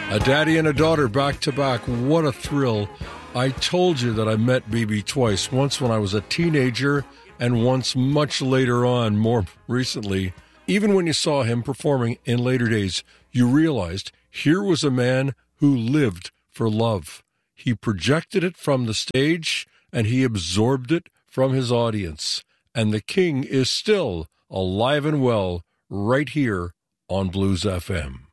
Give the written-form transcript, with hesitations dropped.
A daddy and a daughter back to back. What a thrill. I told you that I met BB twice, once when I was a teenager and once much later on, more recently. Even when you saw him performing in later days, you realized here was a man who lived for love. He projected it from the stage and he absorbed it from his audience. And the king is still alive and well right here on Blues FM.